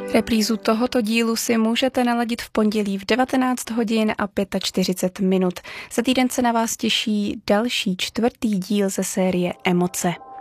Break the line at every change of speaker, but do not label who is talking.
Reprízu tohoto dílu si můžete naladit v pondělí v 19 hodin a 45 minut. Za týden se na vás těší další 4. díl ze série Emoce.